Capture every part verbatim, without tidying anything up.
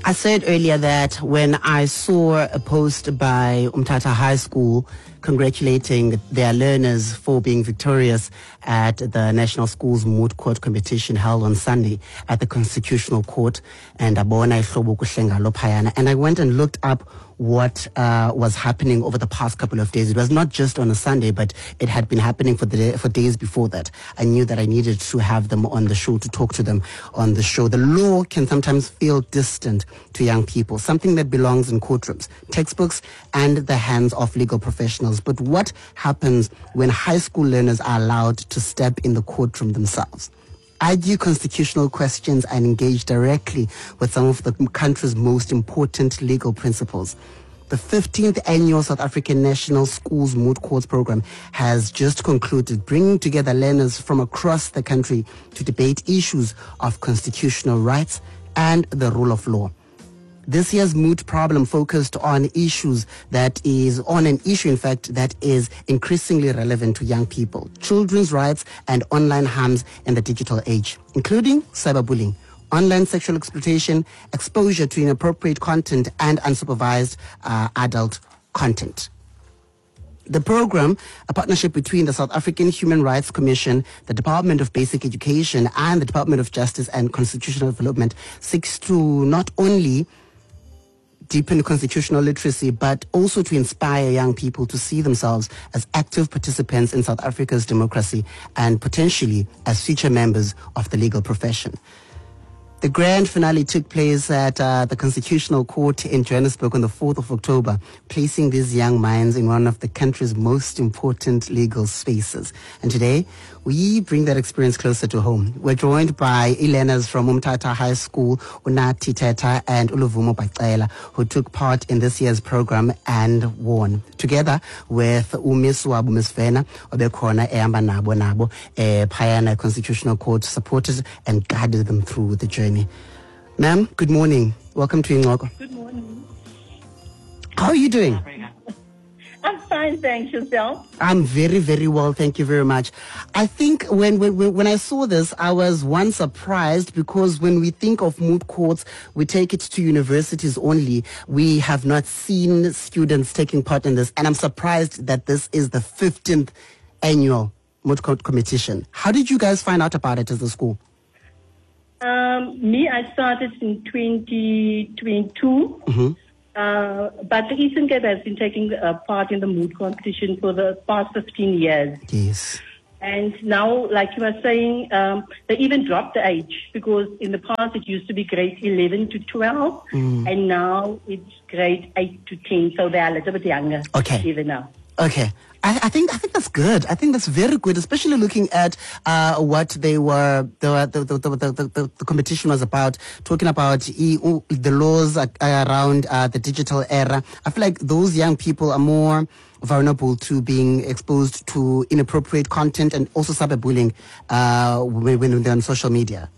I said earlier that when I saw a post by Umtata High School congratulating their learners for being victorious at the National Schools Moot Court competition held on Sunday at the Constitutional Court, and Abona Ihlobo Kuhlenga Lophayana, and I went and looked up what uh, was happening over the past couple of days. It was not just on a Sunday, but it had been happening for the day, for days before that. I knew that I needed to have them on the show, to talk to them on the show. The law can sometimes feel distant to young people, something that belongs in courtrooms, textbooks, and the hands of legal professionals. But what happens when high school learners are allowed to step in the courtroom themselves, argue constitutional questions, and engage directly with some of the country's most important legal principles? The fifteenth annual South African National Schools Moot Courts program has just concluded, bringing together learners from across the country to debate issues of constitutional rights and the rule of law. This year's moot problem focused on issues that is on an issue, in fact, that is increasingly relevant to young people: children's rights and online harms in the digital age, including cyberbullying, online sexual exploitation, exposure to inappropriate content, and unsupervised uh, adult content. The program, a partnership between the South African Human Rights Commission, the Department of Basic Education, and the Department of Justice and Constitutional Development, seeks to not only deepen constitutional literacy, but also to inspire young people to see themselves as active participants in South Africa's democracy and potentially as future members of the legal profession. The grand finale took place at uh, the Constitutional Court in Johannesburg on the fourth of October, placing these young minds in one of the country's most important legal spaces. And today, we bring that experience closer to home. We're joined by e-learners from Umtata High School, Unathi Teta and Uluvumo Bacela, who took part in this year's program and won. Together with Umis Wabu Misvena, Obekhona Eamba Nabo Nabo, Payana Constitutional Court supported and guided them through the journey. Ma'am, good morning. Welcome to Ingoko. Good morning. How are you doing? I'm fine, thanks. Yourself? I'm very, very well. Thank you very much. I think when, when, when I saw this, I was one surprised, because when we think of moot courts, we take it to universities only. We have not seen students taking part in this. And I'm surprised that this is the fifteenth annual moot court competition. How did you guys find out about it as a school? Um, me, I started in twenty twenty-two. Mm-hmm. Uh, but the Eastern Cape has been taking uh, part in the moot competition for the past fifteen years. Yes. And now, like you were saying, um, they even dropped the age, because in the past it used to be grade eleven to twelve, mm. and now it's grade eight to ten, so they are a little bit younger. Okay. Even now. Okay. I, I think I think that's good. I think that's very good, especially looking at uh, what they were, the the, the, the, the, the competition was about, talking about e, the laws around uh, the digital era. I feel like those young people are more vulnerable to being exposed to inappropriate content and also cyberbullying uh, when, when they're on social media.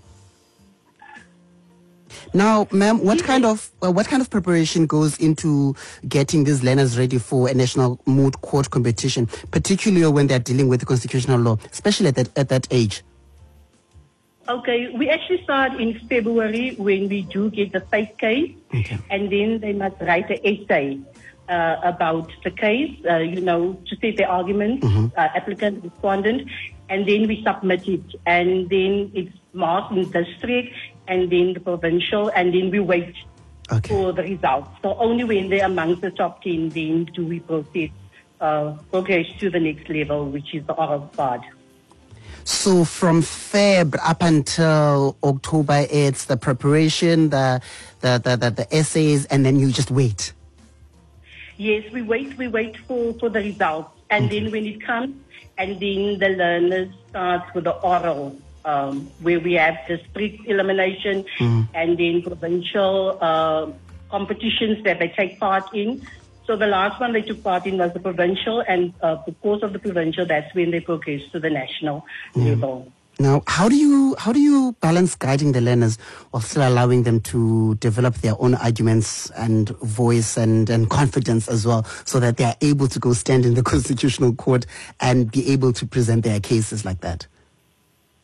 Now, ma'am, what kind of uh, what kind of preparation goes into getting these learners ready for a national moot court competition, particularly when they're dealing with the constitutional law, especially at that at that age? Okay, we actually start in February when we do get the face case, okay. And then they must write an essay uh, about the case, uh, you know, to state their argument, mm-hmm. uh, applicant, respondent, and then we submit it, and then it's marked in district, and then the provincial, and then we wait okay. for the results. So only when they're amongst the top ten, then do we proceed, uh, progress to the next level, which is the oral part. So from Feb up until October, it's the preparation, the the, the, the, the essays, and then you just wait. Yes, we wait, we wait for, for the results. And mm-hmm. then when it comes, and then the learners start with the oral, Um, where we have district elimination mm. and then provincial uh, competitions that they take part in. So the last one they took part in was the provincial, and uh, because of the provincial, that's when they progress to the national mm. level. Now, how do you how do you balance guiding the learners while still allowing them to develop their own arguments and voice and, and confidence as well, so that they are able to go stand in the Constitutional Court and be able to present their cases like that?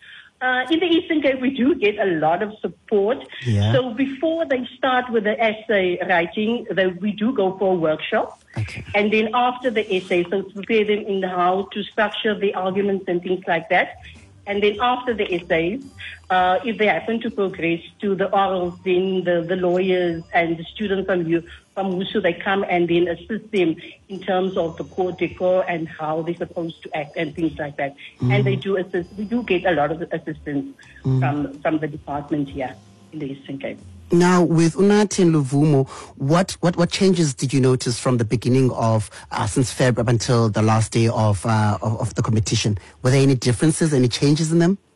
Uh, in the Eastern Cape, we do get a lot of support. Yeah. So before they start with the essay writing, they, we do go for a workshop. Okay. And then after the essay, so to prepare them in how to structure the arguments and things like that. And then after the essays, uh, if they happen to progress to the orals, then the, the lawyers and the students from you, from WUSU, they come and then assist them in terms of the court decor and how they're supposed to act and things like that. Mm. And they do assist, we do get a lot of assistance mm. from, from the department here in the Eastern Cape. Now, with Unathi and Luvumo, what, what, what changes did you notice from the beginning of, uh, since February up until the last day of, uh, of, of the competition? Were there any differences, any changes in them?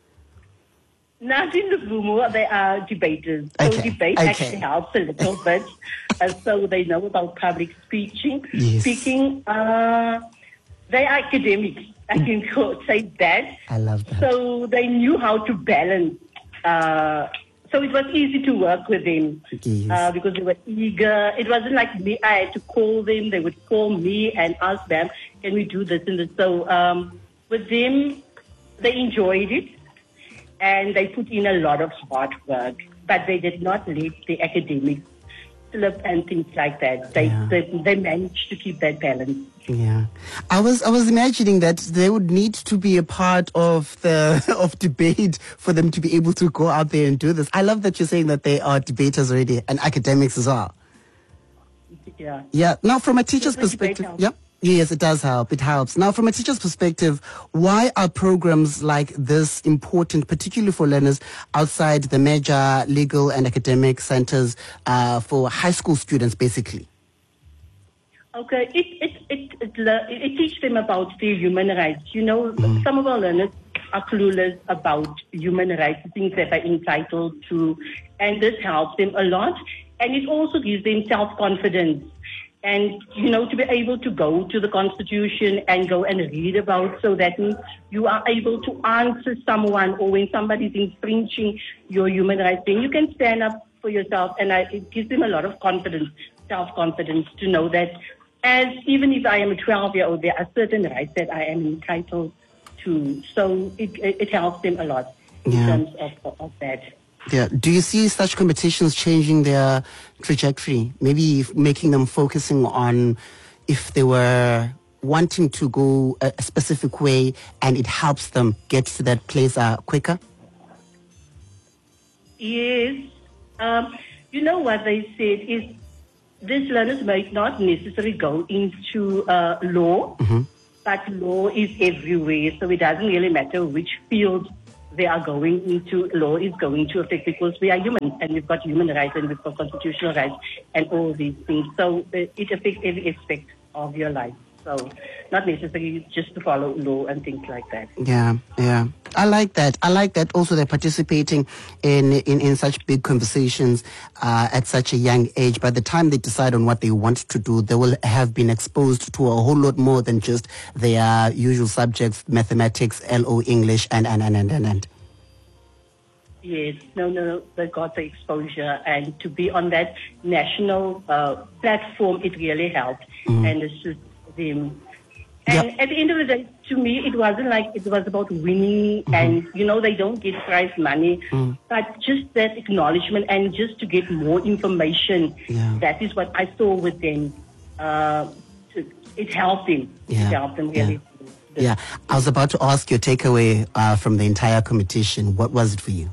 Not in Luvumo, they are debaters. So okay. debate okay. actually helps a little bit. Uh, so they know about public speaking. Yes. Speaking, uh, they are academics, I can say that. I love that. So they knew how to balance. Uh, So it was easy to work with them yes. uh, because they were eager. It wasn't like me. I had to call them. They would call me and ask them, can we do this and this? So um, with them, they enjoyed it and they put in a lot of hard work, but they did not let the academics slip and things like that. They, yeah. they, they managed to keep that balance. Yeah, I was I was imagining that they would need to be a part of the of debate for them to be able to go out there and do this. I love that you're saying that they are debaters already and academics as well. Yeah. Yeah. Now, from a teacher's The perspective, yeah. Yes, it does help. It helps. Now, from a teacher's perspective, why are programs like this important, particularly for learners outside the major legal and academic centers uh, for high school students, basically? Okay, it it it it, it, it teaches them about their human rights. You know, mm. some of our learners are clueless about human rights, things that they're entitled to, and this helps them a lot. And it also gives them self-confidence. And, you know, to be able to go to the Constitution and go and read about, so that means you are able to answer someone, or when somebody's infringing your human rights, then you can stand up for yourself. And I, it gives them a lot of confidence, self-confidence, to know that as even if I am a twelve-year-old, there are certain rights that I am entitled to. So it, it, it helps them a lot in yeah. terms of, of, of that. Yeah. Do you see such competitions changing their trajectory? Maybe making them focusing on if they were wanting to go a, a specific way and it helps them get to that place uh, quicker? Yes. Um, you know what they said is these learners might not necessarily go into uh, law, mm-hmm. but law is everywhere. So it doesn't really matter which field they are going into. Law is going to affect, because we are humans and we've got human rights and we've got constitutional rights and all these things. So it affects every aspect of your life. So not necessarily just to follow law and things like that. Yeah, yeah. I like that. I like that also they're participating in, in, in such big conversations uh, at such a young age. By the time they decide on what they want to do, they will have been exposed to a whole lot more than just their usual subjects, mathematics, L O, English, and, and, and, and, and. and. Yes, no, no, no, they got the exposure, and to be on that national uh, platform, it really helped mm. and assisted them. And yep. at the end of the day, to me, it wasn't like it was about winning mm-hmm. and, you know, they don't get prize money, mm. but just that acknowledgement and just to get more information. Yeah. That is what I saw with them. Uh, to, it helped them. Yeah. It helped them really. Yeah. yeah. I was about to ask your takeaway uh, from the entire competition. What was it for you?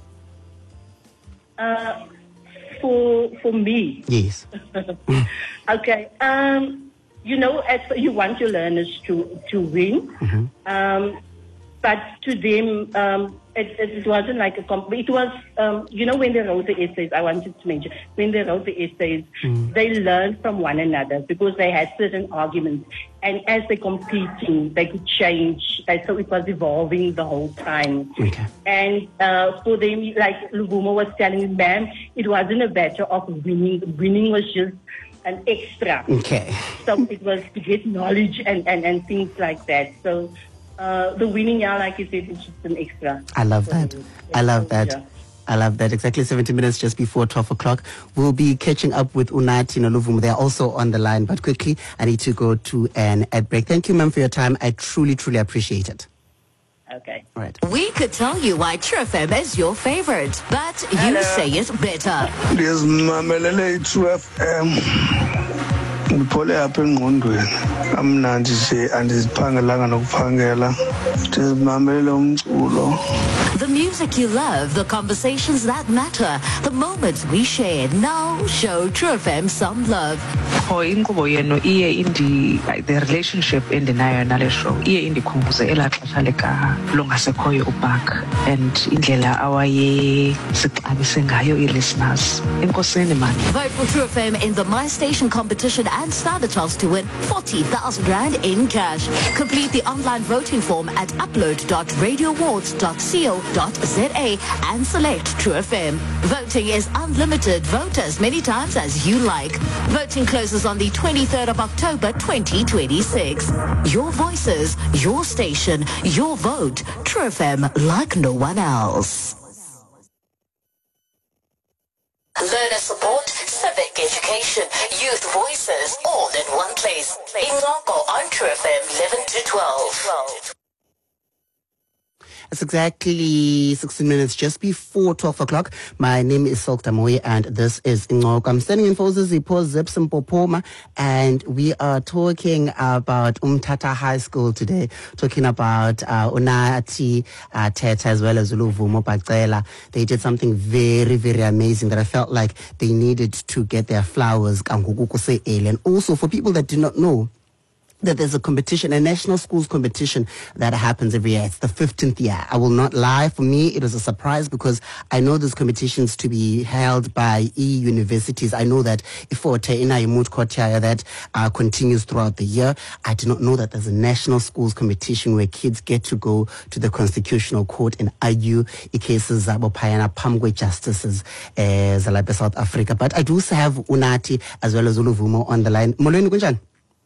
Uh, for for me. Yes. Okay. Um, you know, as you want your learners to to win, mm-hmm. um, but to them, um, it, it wasn't like a comp. It was, um, you know, when they wrote the essays. I wanted to mention when they wrote the essays, mm. they learned from one another because they had certain arguments, and as they're competing, they could change. And so it was evolving the whole time. Okay. And uh, for them, like Luvumo was telling me, ma'am, it wasn't a matter of winning. Winning was just an extra. Okay. So it was to get knowledge and, and, and things like that. So uh, the winning, yeah, like you said, is just an extra. I love that. So, I love that. Yeah. I love that. Exactly seventy minutes just before twelve o'clock. We'll be catching up with Unathi Luvumo. They're also on the line. But quickly, I need to go to an ad break. Thank you, ma'am, for your time. I truly, truly appreciate it. Okay. All right. We could tell you why True F M is your favorite, but Hello. you say it better. There's Mamelele True F M. Ngiphole apha engqondweni amnandi nje andiziphangelanga nokuphangela ndizimamelele umculo. The music you love, the conversations that matter, the moments we shared. Now show True F M some love. Oh, inkqubo yenu iye indi like the relationship endinayo nale show iye indikhumbuze elaa xesha lika longasekhoyo uBark and indlela awaye sixabise ngayo i-listeners. Enkosini man. Vote for True F M in the My Station competition and stand a chance to win forty thousand rand in cash. Complete the online voting form at upload dot radio awards dot co dot za and select True F M. Voting is unlimited. Vote as many times as you like. Voting closes on the twenty-third of October twenty twenty-six. Your voices, your station, your vote. True F M like no one else. Learner support, civic education, youth voices, all in one place. Ingoko on True F M eleven to twelve. It's exactly sixteen minutes just before twelve o'clock. My name is Sok Damoy and this is Ingoko. I'm standing in for Zippo Zipsim Popoma and we are talking about Umtata High School today, talking about uh, Unathi uh, Teta as well as Uluvumo Bagcela. They did something very, very amazing that I felt like they needed to get their flowers. And also for people that do not know, that there's a competition, a national schools competition that happens every year. It's the fifteenth year. I will not lie. For me, it was a surprise because I know these competitions to be held by e-universities. I know that if for Teina Moot Court that uh, continues throughout the year. I did not know that there's a national schools competition where kids get to go to the Constitutional Court and argue in cases of Payana Pamgwe justices as Zalapa South Africa. But I do have Unathi as well as Uluvumo on the line. Molweni kunjani?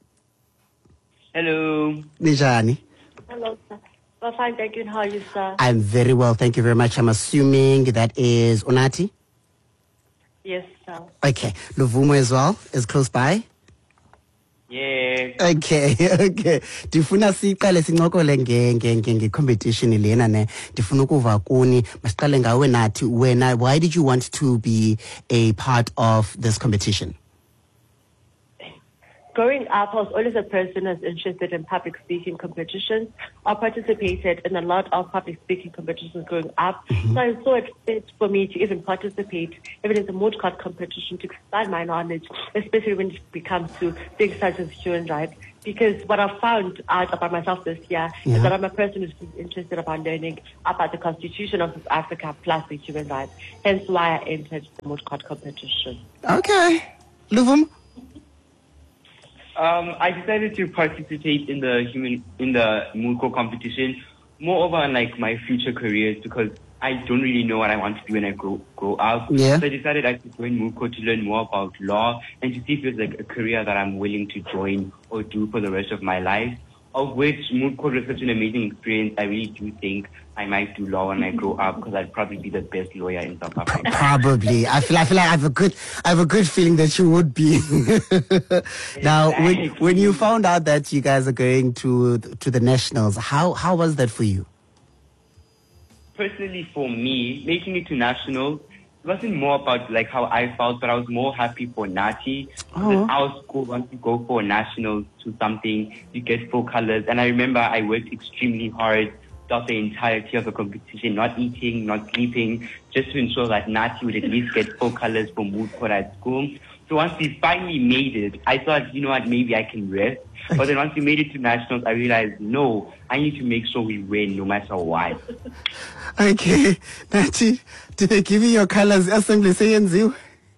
Hello. Nijani. Hello, sir. Well, fine, thank you. How are you, sir? I'm very well, thank you very much. I'm assuming that is Unathi? Yes, sir. Okay. Luvumo as well is close by? Yeah. Okay, okay. Ndifuna siqale sincokole nge nge nge nge competition lena ne. Ndifuna ukuva kuni masiqale ngawe nathi wena, why did you want to be a part of this competition? Growing up, I was always a person who was interested in public speaking competitions. I participated in a lot of public speaking competitions growing up. Mm-hmm. So I saw it fit for me to even participate, even in the moot court competition, to expand my knowledge, especially when it comes to things such as human rights. Because what I found out about myself this year yeah. is that I'm a person who's interested about learning about the Constitution of South Africa plus the human rights. Hence why I entered the moot court competition. Okay. Luvum? Um, I decided to participate in the human in the moot court competition, moreover on like my future careers, because I don't really know what I want to do when I grow grow up. Yeah. So I decided I should join moot court to learn more about law and to see if it's like a career that I'm willing to join or do for the rest of my life. Of which moot court was such an amazing experience. I really do think I might do law when I grow up because I'd probably be the best lawyer in South Africa. Probably. I feel I feel like I have a good I have a good feeling that you would be. Now, when when you found out that you guys are going to to the nationals, how how was that for you? Personally, for me, making it to nationals, it wasn't more about like how I felt, but I was more happy for Nathi. Oh. Our school wants to go for nationals to something, you get full colors. And I remember I worked extremely hard throughout the entirety of the competition, not eating, not sleeping, just to ensure that Nathi would at least get full colors for moot court at school. So once we finally made it, I thought, you know what, maybe I can rest. But then once we made it to nationals, I realized, no, I need to make sure we win no matter what. Okay. Nathi, did they give you your colors? Assembly saying you?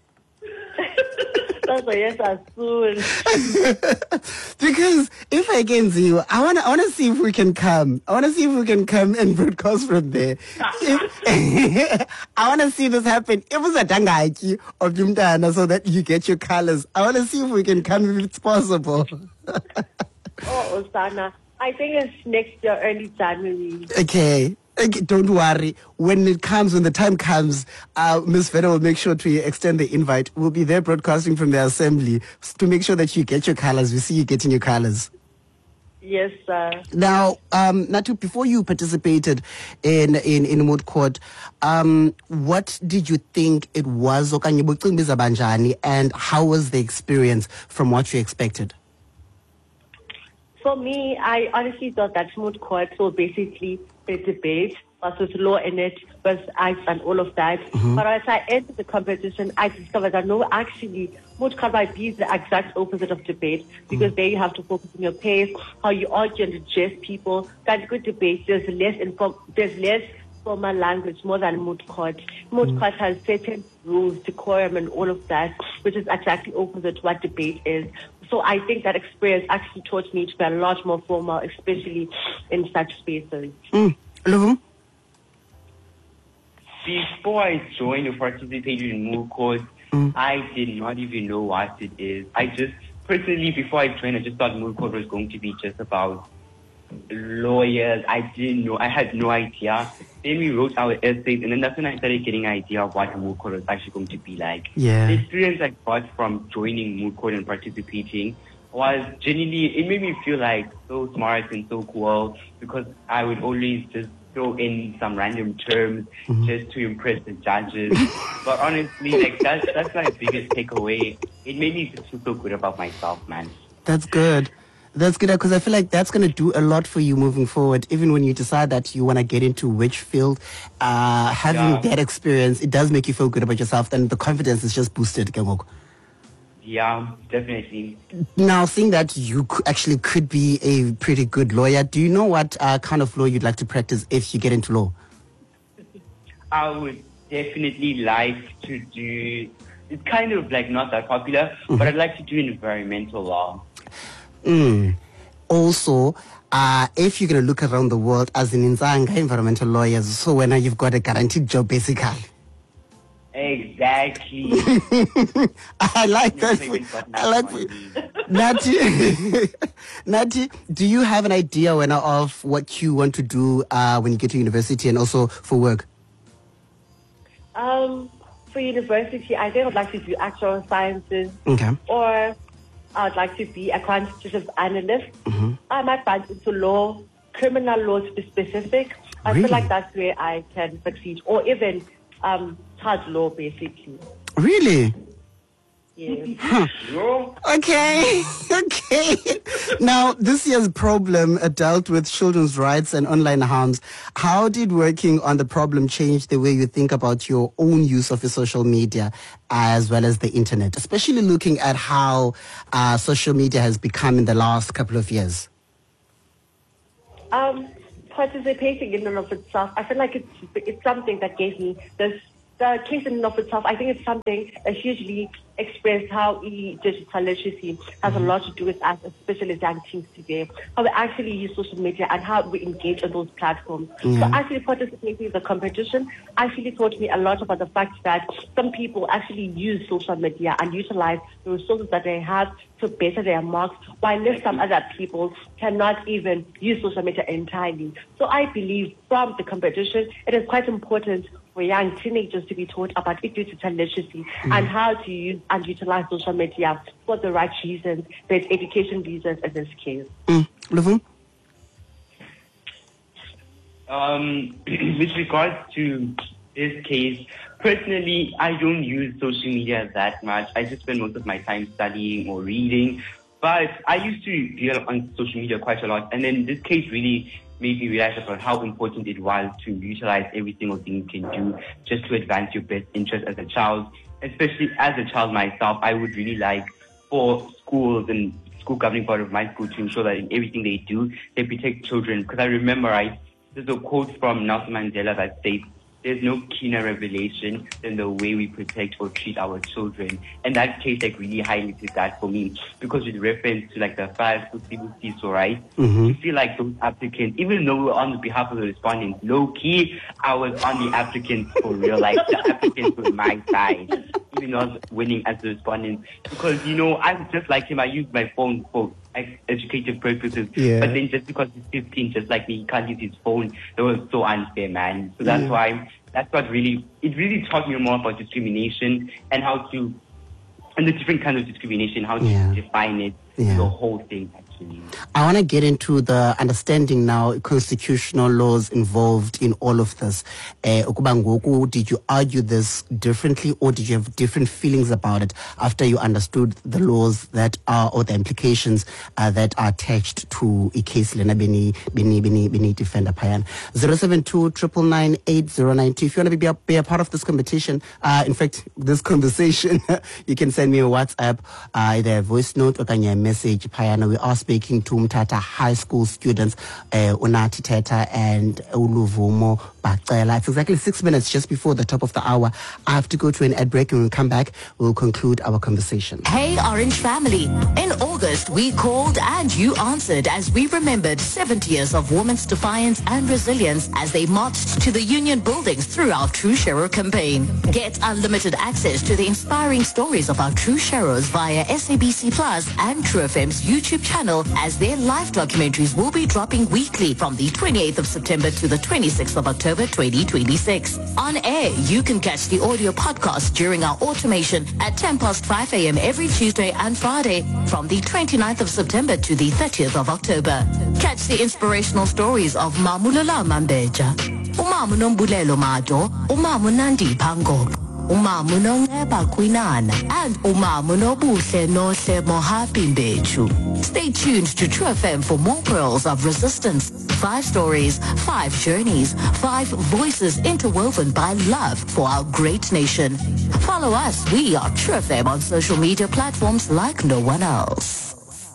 Yes, as soon. Because if I can see you, I wanna I wanna see if we can come. I wanna see if we can come and broadcast from there. If, I wanna see this happen. It was a dangaki of Jumdana so that you get your colors. I wanna see if we can come if it's possible. Oh, Osana. I think it's next year, early January. Okay. Okay, don't worry. When it comes, when the time comes, uh, Miss Vera will make sure to extend the invite. We'll be there broadcasting from the assembly to make sure that you get your colors. We see you getting your colors. Yes, sir. Now, um, Natu, before you participated in in in Moot Court, um, what did you think it was, okanye bucimbiza banjani, and how was the experience from what you expected? For me, I honestly thought that Moot Court was basically a debate versus law in it, was acts and all of that. Mm-hmm. But as I entered the competition, I discovered that no, actually, Moot Court might be the exact opposite of debate, because mm-hmm. there you have to focus on your pace, how you argue and address people. That's good debate. There's less inform- there's less formal language, more than Moot Court. Moot mm-hmm. Court has certain rules, decorum, and all of that, which is exactly opposite to what debate is. So I think that experience actually taught me to be a lot more formal, especially in such spaces. Mm. Hello? Before I joined or participated in Moot Court, mm. I did not even know what it is. I just, personally, before I joined, I just thought Moot Court was going to be just about lawyers. I didn't know. I had no idea. Then we wrote our essays, and then that's when I started getting an idea of what Moot Court was actually going to be like. Yeah. The experience I got from joining Moot Court and participating was genuinely, it made me feel like so smart and so cool, because I would always just throw in some random terms mm-hmm. just to impress the judges. But honestly, like that's that's my biggest takeaway. It made me just feel so good about myself, man. That's good. That's good, because I feel like that's going to do a lot for you moving forward. Even when you decide that you want to get into which field, uh, having yeah. that experience, it does make you feel good about yourself, and the confidence is just boosted. Yeah, definitely. Now, seeing that you actually could be a pretty good lawyer, do you know what uh, kind of law you'd like to practice if you get into law? I would definitely like to do, it's kind of like not that popular, mm-hmm. but I'd like to do environmental law. Mm. Also, uh, if you're going to look around the world as an Nzanga environmental lawyers, so when you've got a guaranteed job, basically. Exactly. I like that. I like Nati. Nati, do you have an idea when, of what you want to do uh, when you get to university and also for work? Um, for university, I think I'd like to do actual sciences. Okay. Or I would like to be a quantitative analyst. Mm-hmm. I might branch into law, criminal law to be specific. I really? feel like that's where I can succeed. Or even um, child law, basically. Really? Yes. Huh. Okay. Okay. Now, this year's problem uh, dealt with children's rights and online harms. How did working on the problem change the way you think about your own use of your social media as well as the internet, especially looking at how uh, social media has become in the last couple of years? Um, participating in and of itself, I feel like it's it's something that gave me this. The case in and of itself, I think it's something that hugely expressed how e-digital literacy has mm-hmm. a lot to do with us, especially as young teens today, how we actually use social media and how we engage on those platforms. Mm-hmm. So actually participating in the competition actually taught me a lot about the fact that some people actually use social media and utilize the resources that they have to better their marks, while some other people cannot even use social media entirely. So I believe from the competition, it is quite important for young teenagers to be taught about digital literacy mm. and how to use and utilize social media for the right reasons, there's education reasons in this case. Mm. Levon? Um, with regards to this case, personally, I don't use social media that much. I just spend most of my time studying or reading. But I used to deal on social media quite a lot. And then this case really made me realize about how important it was to utilize every single thing you can do just to advance your best interest as a child. Especially as a child myself, I would really like for schools and school governing part of my school to ensure that in everything they do, they protect children. Because I remember, I, there's a quote from Nelson Mandela that states, "There's no keener revelation than the way we protect or treat our children." And that case like really highlighted that for me, because with reference to like the five civil CISO, right? Mm-hmm. You feel like those applicants, even though we're on behalf of the respondents, low key, I was on the applicants for real. Like the applicants were my side, even though I was winning as the respondent. Because, you know, I'm just like him. I use my phone for educative purposes, yeah. But then just because he's fifteen, just like me, he can't use his phone. That was so unfair, man. So that's yeah. why, that's what really, it really taught me more about discrimination and how to, and the different kinds of discrimination, how to yeah. define it, yeah. the whole thing, actually. actually. I want to get into the understanding now, constitutional laws involved in all of this. Uh, ukuba ngoku, did you argue this differently, or did you have different feelings about it after you understood the laws that are, or the implications uh, that are attached to a case lena beni beni beni beni defender payan? zero seven two nine nine eight zero nine two. If you want to be a, be a part of this competition, uh, in fact, this conversation, you can send me a WhatsApp, uh, either a voice note or a message. Payana, we are speaking to Mtata High School students, uh, Unathi Teta and Uluvumo Bacela. It's exactly six minutes just before the top of the hour. I have to go to an ad break, and when we come back, we'll conclude our conversation. Hey Orange family, in August we called and you answered as we remembered seventy years of women's defiance and resilience as they marched to the Union buildings through our True Shero campaign. Get unlimited access to the inspiring stories of our True Sheros via S A B C Plus and True F M's YouTube channel, as their live documentaries will be dropping weekly from the twenty-eighth of September to the twenty-sixth of October twenty twenty-six. On air, you can catch the audio podcast during our automation at ten past five a.m. every Tuesday and Friday from the twenty-ninth of September to the thirtieth of October. Catch the inspirational stories of Mamulala Mambeja, Umamu Nombulelo Mato, Umamu Nandi Pango, Umamu Nongeba Kwinana, and Umamu Nobuhle Nohle Mohapi Mbechu. Stay tuned to True F M for more pearls of resistance. Five stories, five journeys, five voices interwoven by love for our great nation. Follow us. We are True F M on social media platforms like no one else.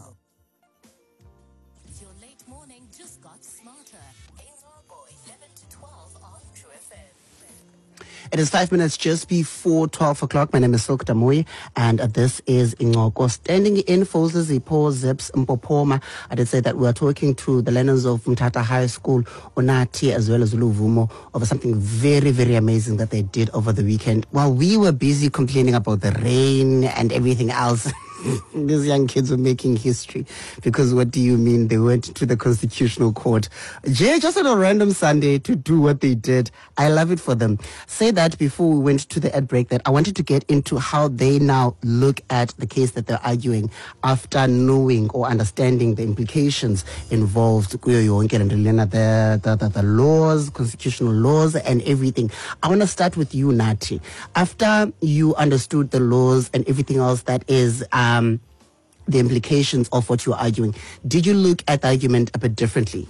Your late morning just got smarter. eleven to twelve on True F M. It is five minutes just before twelve o'clock. My name is Silk Damoy, and uh, this is Ingoko. Standing in for Zipo Zips Mpopoma. I did say that we are talking to the learners of Mtata High School, Unathi, as well as Uluvumo, over something very, very amazing that they did over the weekend. While we were busy complaining about the rain and everything else, these young kids were making history. Because what do you mean? They went to the Constitutional Court Jay, just on a random Sunday to do what they did. I love it for them. Say that before we went to the ad break, that I wanted to get into how they now look at the case that they're arguing after knowing or understanding the implications involved, the, the, the, the laws, constitutional laws and everything. I want to start with you, Nathi. After you understood the laws and everything else that is um, the implications of what you're arguing, did you look at the argument a bit differently?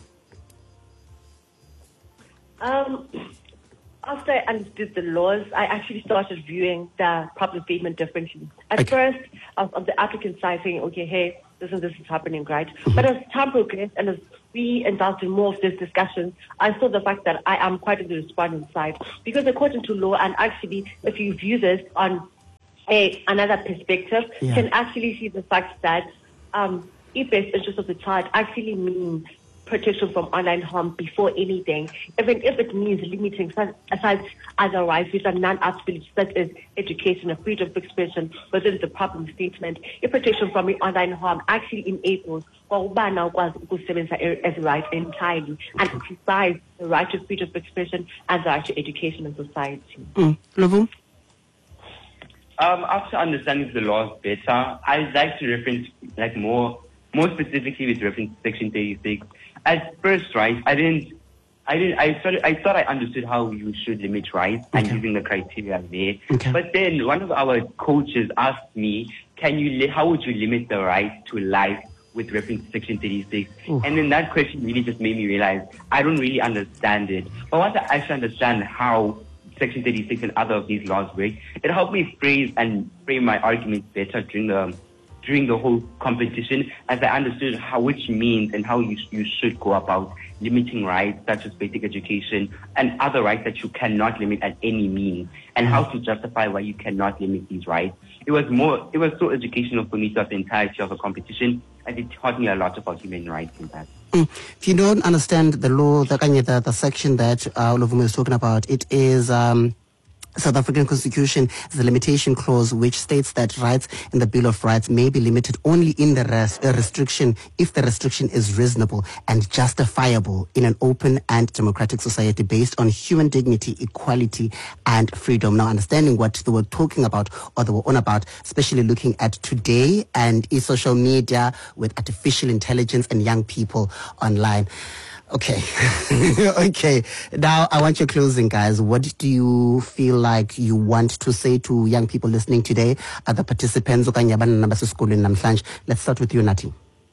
Um, after I understood the laws, I actually started viewing the public statement differently. At okay. first, I was on the applicant side saying, okay, hey, this and this is happening, right? Mm-hmm. But as time progressed and as we indulged in more of this discussion, I saw the fact that I am quite on the respondent side. Because according to law, and actually, if you view this on a, another perspective, yeah. you can actually see the fact that um, if best interest of the child actually means protection from online harm before anything, even if it means limiting such, such other rights which are non-absolute, such as education and freedom of expression within the problem statement. If protection from online harm actually enables as a right entirely and exercise the right to freedom of expression and the right to education in society. Mm. Lovu? Um, after understanding the laws better, I'd like to reference, like more, more specifically with reference to Section thirty-six. At first, right, I didn't, I didn't, I thought, I thought I understood how you should limit rights okay. and using the criteria there. Okay. But then one of our coaches asked me, "Can you, li- how would you limit the right to life with reference to Section thirty-six?" Ooh. And then that question really just made me realize I don't really understand it. But once I actually understand how Section thirty-six and other of these laws work, it helped me phrase and frame my arguments better during the during the whole competition, as I understood how which means and how you you should go about limiting rights such as basic education and other rights that you cannot limit at any means, and how to justify why you cannot limit these rights. It was more, it was so educational for me throughout the entirety of the competition, and it taught me a lot about human rights in that. Mm. If you don't understand the law, the, the, the section that uh, Oluvumo is talking about, it is... Um South African Constitution has a limitation clause which states that rights in the Bill of Rights may be limited only in the res- uh, restriction if the restriction is reasonable and justifiable in an open and democratic society based on human dignity, equality, and freedom. Now, understanding what they were talking about or they were on about, especially looking at today and e-social media with artificial intelligence and young people online. Okay. Okay. Now, I want your closing, guys. What do you feel like you want to say to young people listening today, other participants? Let's start with you, Nati.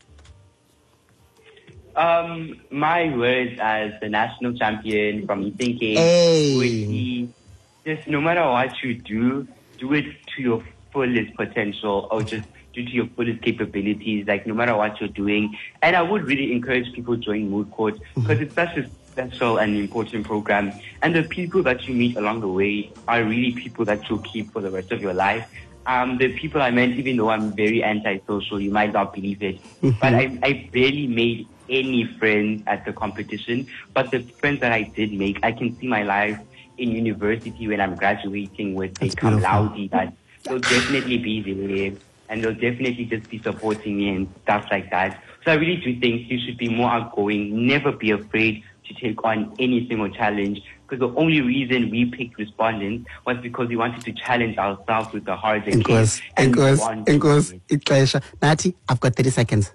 Um, my words as the national champion from thinking hey. would be just no matter what you do, do it to your fullest potential or just due to your fullest capabilities, like no matter what you're doing. And I would really encourage people to join Moot Court because it's such a special and important program. And the people that you meet along the way are really people that you'll keep for the rest of your life. Um, the people I meant, even though I'm very antisocial, you might not believe it, but I, I barely made any friends at the competition. But the friends that I did make, I can see my life in university when I'm graduating with a cum laude that they'll definitely be there. And they'll definitely just be supporting me and stuff like that. So I really do think you should be more outgoing, never be afraid to take on any single challenge. Because the only reason we picked respondents was because we wanted to challenge ourselves with the hard and Enkos, Enkos, Enkos, Enkos. Nati, I've got thirty seconds.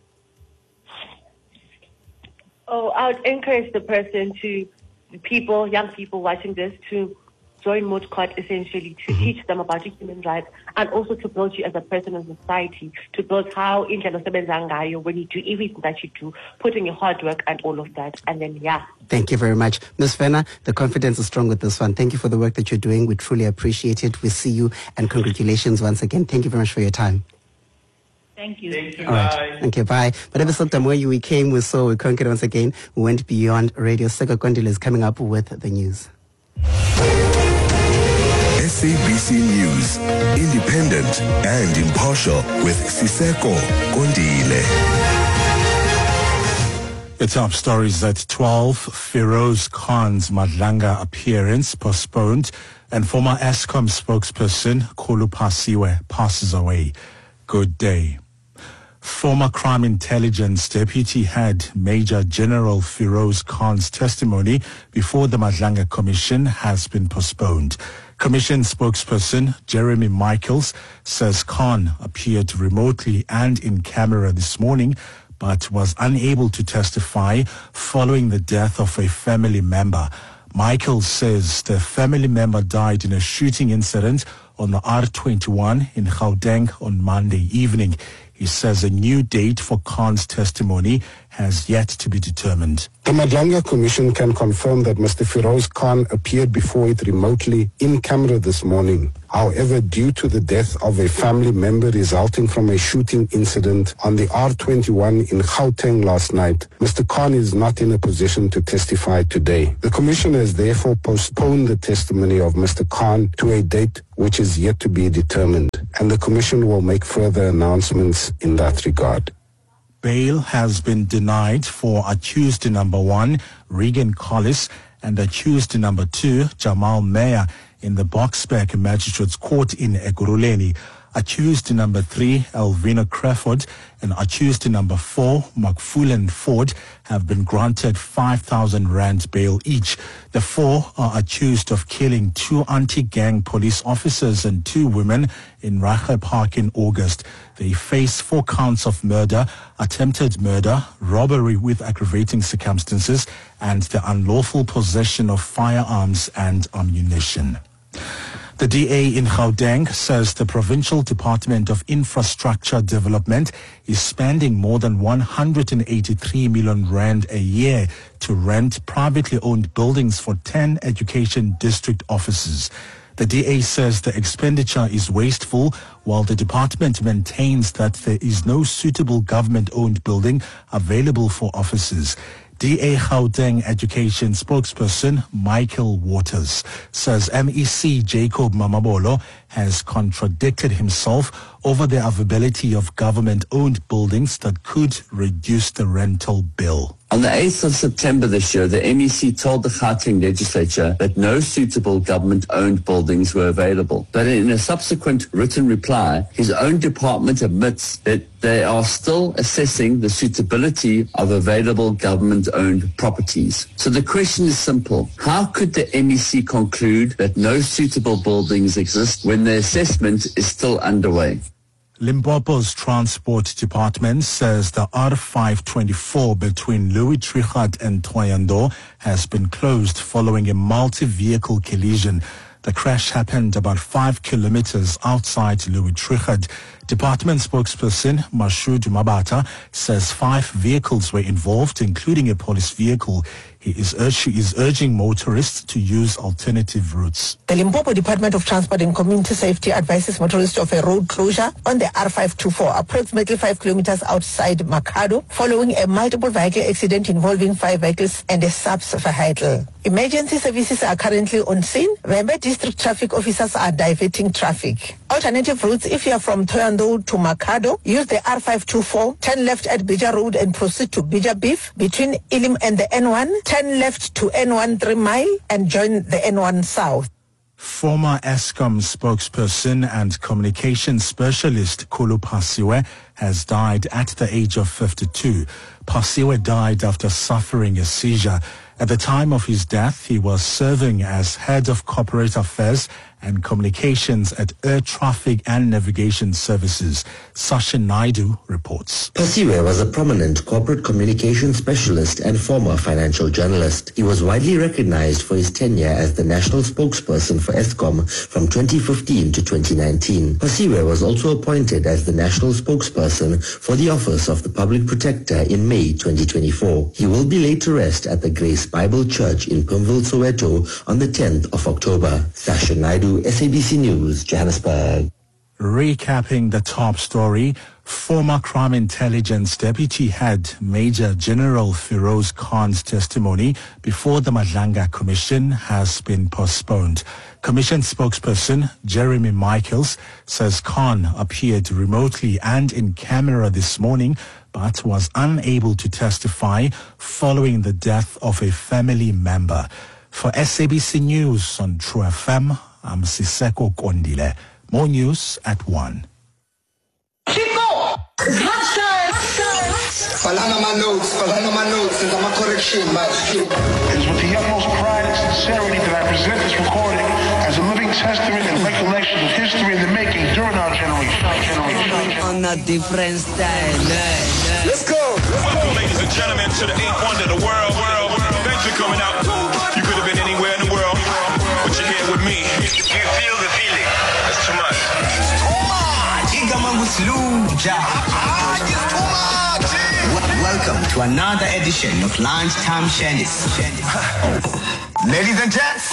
Oh, I would encourage the person to, the people, young people watching this, to join Moot Court essentially to mm-hmm. teach them about human rights and also to build you as a person in society, to build how in when you do everything that you do, putting your hard work and all of that. And then, yeah. Thank you very much. Miz Vena, the confidence is strong with this one. Thank you for the work that you're doing. We truly appreciate it. We see you and congratulations once again. Thank you very much for your time. Thank you. Thank you. All right. Bye. Okay, bye. But ever since where you we came, we saw, we conquered once again. We went beyond radio. Seko Kondile is coming up with the news. S A B C News, independent and impartial with Siseko Kondile. The top stories at twelve, Feroz Khan's Madlanga appearance postponed, and former Eskom spokesperson Khulu Phasiwe passes away. Good day. Former Crime Intelligence Deputy Head Major General Feroz Khan's testimony before the Madlanga Commission has been postponed. Commission spokesperson Jeremy Michaels says Khan appeared remotely and in camera this morning, but was unable to testify following the death of a family member. Michaels says the family member died in a shooting incident on the R twenty-one in Gauteng on Monday evening. He says a new date for Khan's testimony has yet to be determined. The Madlanga Commission can confirm that Mister Feroz Khan appeared before it remotely in camera this morning. However, due to the death of a family member resulting from a shooting incident on the R twenty-one in Gauteng last night, Mister Khan is not in a position to testify today. The Commission has therefore postponed the testimony of Mister Khan to a date which is yet to be determined, and the Commission will make further announcements in that regard. Bail has been denied for accused number one, Regan Collis, and accused number two, Jamal Meyer, in the Boksburg Magistrates Court in Ekurhuleni. Accused number three, Elvina Crawford, and accused number four, McFullen Ford, have been granted five thousand rand bail each. The four are accused of killing two anti-gang police officers and two women in Rache Park in August. They face four counts of murder, attempted murder, robbery with aggravating circumstances, and the unlawful possession of firearms and ammunition. The D A in Gauteng says the Provincial Department of Infrastructure Development is spending more than one hundred eighty-three million rand a year to rent privately owned buildings for ten education district offices. The D A says the expenditure is wasteful, while the department maintains that there is no suitable government-owned building available for offices. D A Gauteng Education spokesperson Michael Waters says M E C Jacob Mamabolo has contradicted himself over the availability of government-owned buildings that could reduce the rental bill. On the eighth of September this year, the M E C told the Gauteng legislature that no suitable government-owned buildings were available. But in a subsequent written reply, his own department admits that they are still assessing the suitability of available government-owned properties. So the question is simple. How could the M E C conclude that no suitable buildings exist when the assessment is still underway? Limpopo's Transport Department says the R five twenty-four between Louis Trichardt and Thohoyandou has been closed following a multi-vehicle collision. The crash happened about five kilometers outside Louis Trichardt. Department spokesperson Mashood Mabata says five vehicles were involved, including a police vehicle. He is, urge, he is urging motorists to use alternative routes. The Limpopo Department of Transport and Community Safety advises motorists of a road closure on the R five twenty-four, approximately five kilometers outside Makhado, following a multiple vehicle accident involving five vehicles and a subs vehicle. Emergency services are currently on scene. Vhembe district traffic officers are diverting traffic. Alternative routes, if you are from Thohoyandou to Makhado, use the R five twenty-four, turn left at Bija Road and proceed to Bija Beef between Ilim and the N one, turn left to N one three mile and join the N one South. Former Eskom spokesperson and communications specialist Khulu Phasiwe has died at the age of fifty-two. Phasiwe died after suffering a seizure. At the time of his death, he was serving as head of corporate affairs and communications at Air Traffic and Navigation Services. Sasha Naidu reports. Phasiwe was a prominent corporate communication specialist and former financial journalist. He was widely recognized for his tenure as the national spokesperson for Eskom from twenty fifteen to twenty nineteen. Phasiwe was also appointed as the national spokesperson for the Office of the Public Protector in May twenty twenty-four. He will be laid to rest at the Grace Bible Church in Pimville, Soweto on the tenth of October. Sasha Naidu, S A B C News, Johannesburg. Recapping the top story, former Crime Intelligence Deputy Head Major General Feroz Khan's testimony before the Madlanga Commission has been postponed. Commission spokesperson Jeremy Michaels says Khan appeared remotely and in camera this morning but was unable to testify following the death of a family member. For S A B C News on True F M, I'm Siseko Kondile. More news at one. Chico! Falana my notes, Falana my notes, there's a correction, but it is with the utmost pride and sincerity that I present this recording as a living testament and recollection of history in the making during our generation. On a different style. Let's go! Welcome, ladies and gentlemen, to the eighth wonder of the world. world. Thanks for coming out. You could have been anywhere in the world, but you're here with me. You feel the feeling. That's too much. Welcome to another edition of Lunchtime Shennis. Ladies and gents.